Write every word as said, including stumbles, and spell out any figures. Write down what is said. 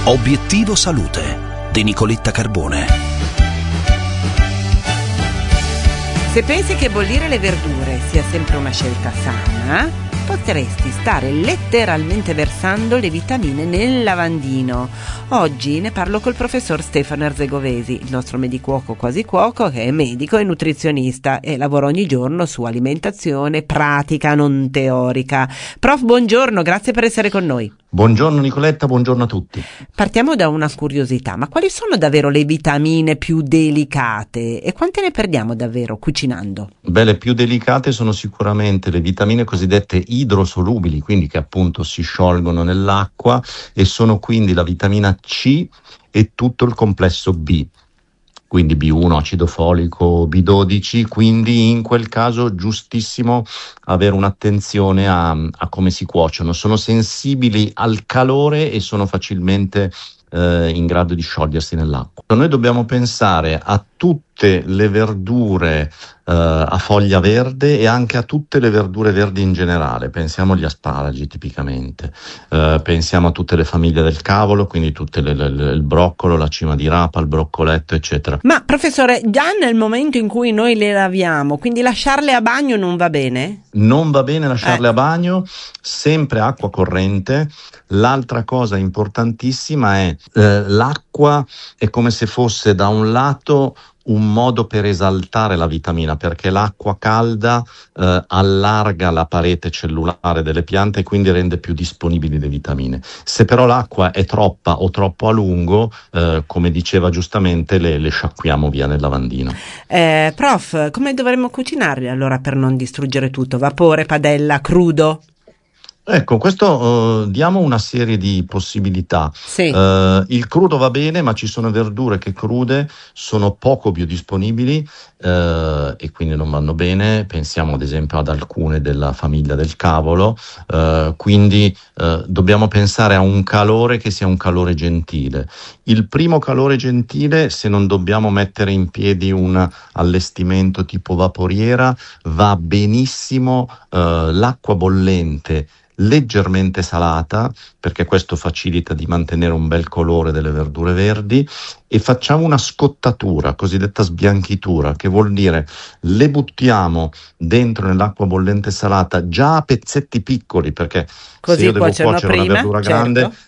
Obiettivo Salute di Nicoletta Carbone. Se pensi che bollire le verdure sia sempre una scelta sana, potresti stare letteralmente versando le vitamine nel lavandino. Oggi ne parlo col professor Stefano Erzegovesi, il nostro medicuoco quasi cuoco, che è medico e nutrizionista e lavora ogni giorno su alimentazione pratica, non teorica. Prof, buongiorno, grazie per essere con noi. Buongiorno Nicoletta, buongiorno a tutti. Partiamo da una curiosità, ma quali sono davvero le vitamine più delicate e quante ne perdiamo davvero cucinando? Beh, le più delicate sono sicuramente le vitamine cosiddette idrosolubili, quindi che appunto si sciolgono nell'acqua, e sono quindi la vitamina C e tutto il complesso B. Quindi B uno, acido folico, B dodici, quindi in quel caso giustissimo avere un'attenzione a, a come si cuociono. Sono sensibili al calore e sono facilmente eh, in grado di sciogliersi nell'acqua. Noi dobbiamo pensare a tutte le verdure eh, a foglia verde e anche a tutte le verdure verdi in generale. Pensiamo agli asparagi tipicamente, eh, pensiamo a tutte le famiglie del cavolo, quindi tutte le, le, le, il broccolo, la cima di rapa, il broccoletto, eccetera. Ma professore, già nel momento in cui noi le laviamo, quindi lasciarle a bagno non va bene? Non va bene lasciarle eh. a bagno, sempre acqua corrente. L'altra cosa importantissima è eh, l'acqua è come se fosse da un lato un modo per esaltare la vitamina, perché l'acqua calda eh, allarga la parete cellulare delle piante e quindi rende più disponibili le vitamine. Se però l'acqua è troppa o troppo a lungo, eh, come diceva giustamente, le, le sciacquiamo via nel lavandino. Eh, prof, come dovremmo cucinarli allora per non distruggere tutto? Vapore, padella, crudo? Ecco, questo uh, diamo una serie di possibilità. Sì. Uh, il crudo va bene, ma ci sono verdure che crude sono poco biodisponibili uh, e quindi non vanno bene. Pensiamo ad esempio ad alcune della famiglia del cavolo, uh, quindi uh, dobbiamo pensare a un calore che sia un calore gentile. Il primo calore gentile, se non dobbiamo mettere in piedi un allestimento tipo vaporiera, va benissimo uh, l'acqua bollente leggermente salata, perché questo facilita di mantenere un bel colore delle verdure verdi, e facciamo una scottatura, cosiddetta sbianchitura, che vuol dire le buttiamo dentro nell'acqua bollente salata già a pezzetti piccoli, perché così se io devo cuocere prima, una verdura certo. grande